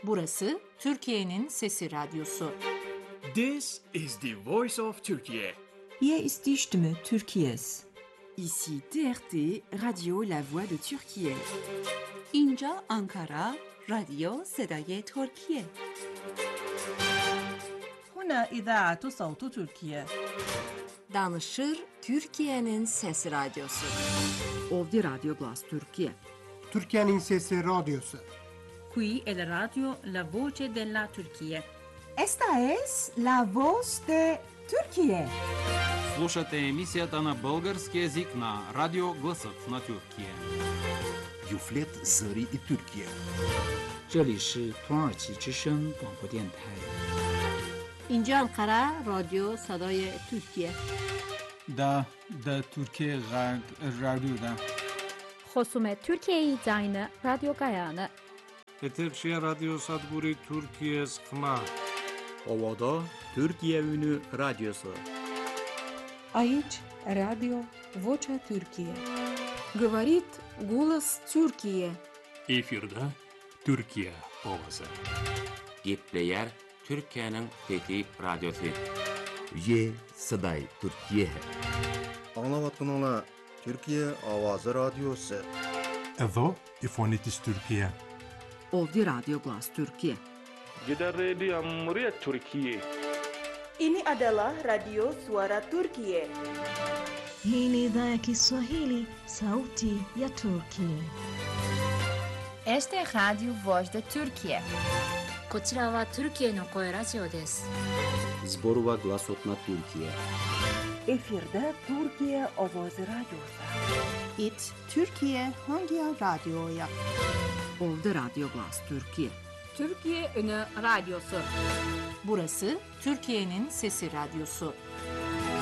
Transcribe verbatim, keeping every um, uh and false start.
Burası Türkiye'nin Sesi Radyosu. This is the voice of Turkey. Hier ist die Stimme Türkiye's. Ici T R T, Radio La Voix de Türkiye. اینجا آنکارا، رادیو صدای ترکیه. هنا إذاعة صوت تركيا. Danışır Türkiye'nin Sesi Radyosu. Ovdje Radio Glas Türkiye. Türkiye'nin Sesi Radyosu. Qui è la radio La Voce della Turchia. Esta es la voz de Türkiye. Слушате емисията на български език на Радио Гласът на Türkiye. Юфлет Зări и Türkiye. 这里是土耳其之声广播电台。 اینجا انقره رادیو صدای ترکیه. دا دا Türkiye رادیو دا. خصوم Türkiye زاین رادیو گایانه. Eterşehir Radyo Sadburi Türkiye Skma. Ovada Türkiye Ünü Radyosu. Aici Radio Vocea Türkiye. Говорит голос Türkiye. Efirde Türkiye ovası. Gepleyer Türkiye'nin Fethi Radyosu. Ye Saday Türkiye. Anlavatkanala Türkiye Avazı Radyosu. Edo İfonitis Türkiye. Ovdje Radio Glas Türkiye. Gider Radio Muryat Türkiye. Ini adalah Radio Suara Turkiye. Hii ni idhaa ya Kiswahili, sauti ya Turkiye. Este es Radio Voz de Turkiye. こちらは Türkiyeの声ラジオです。 Zborova Glasot na Türkiye. Efirde Türkiye Ovoz Radyosu. It Türkiye Hangi Radyo'ya? Ovdje Radio Glas Türkiye. Türkiye Ünü Radyosu. Burası Türkiye'nin Sesi Radyosu.